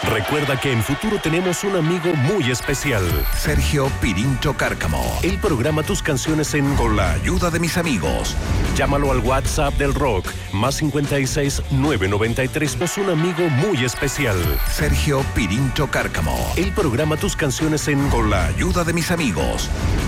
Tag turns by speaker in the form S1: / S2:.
S1: Recuerda que en Futuro tenemos un amigo muy especial.
S2: Sergio Pirincho Cárcamo.
S1: Él programa tus canciones
S2: con la ayuda de mis amigos.
S1: Llámalo al WhatsApp del rock, +56 993. Es un amigo muy especial.
S2: Sergio Pirincho Cárcamo.
S1: Él programa tus canciones
S2: con la ayuda de mis amigos.